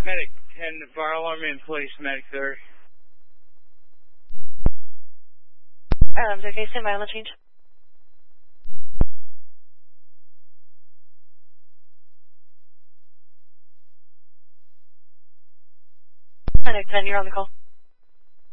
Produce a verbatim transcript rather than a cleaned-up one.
Medic ten, fire alarm in place, medic third. Um, okay, stand by on the change. Medic ten, you're on the call.